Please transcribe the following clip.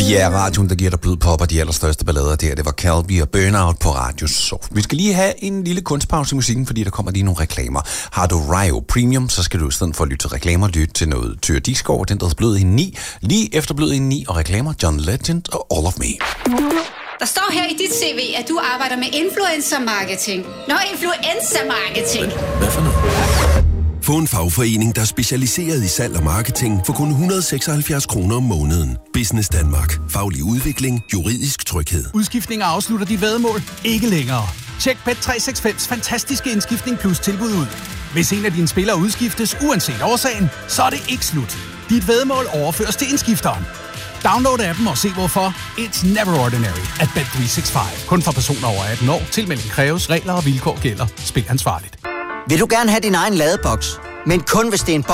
Vi er radioen, der giver dig blød pop og de allerstørste ballader der. Det var Calvi og Burnout på Radio Soft. Vi skal lige have en lille kunstpause i musikken, fordi der kommer lige nogle reklamer. Har du Rio Premium, så skal du i stedet for at lytte til reklamer, lytte til noget Thyre Diskov, den der hedder Blød i 9. Lige efter Blød i 9 og reklamer, John Legend og All of Me. Der står her i dit CV, at du arbejder med influencer marketing. Nå, influencer marketing. Hvad for noget? Få en fagforening, der er specialiseret i salg og marketing for kun 176 kroner om måneden. Business Danmark. Faglig udvikling. Juridisk tryghed. Udskiftninger afslutter dit væddemål. Ikke længere. Tjek Bet365's fantastiske indskiftning plus tilbud ud. Hvis en af dine spillere udskiftes uanset årsagen, så er det ikke slut. Dit væddemål overføres til indskifteren. Download appen og se hvorfor. It's never ordinary at Bet365. Kun for personer over 18 år. Tilmelding kræves. Regler og vilkår gælder. Spil ansvarligt. Vil du gerne have din egen ladeboks, men kun hvis det er en